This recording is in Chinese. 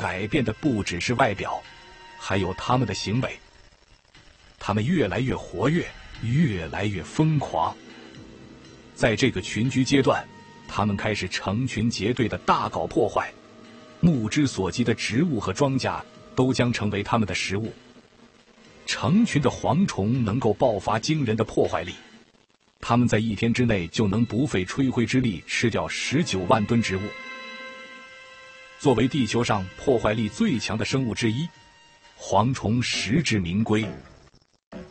改变的不只是外表，还有他们的行为。他们越来越活跃，越来越疯狂。在这个群居阶段，他们开始成群结队的大搞破坏，目之所及的植物和庄稼都将成为他们的食物。成群的蝗虫能够爆发惊人的破坏力，它们在一天之内就能不费吹灰之力吃掉19万吨植物。作为地球上破坏力最强的生物之一，蝗虫实至名归。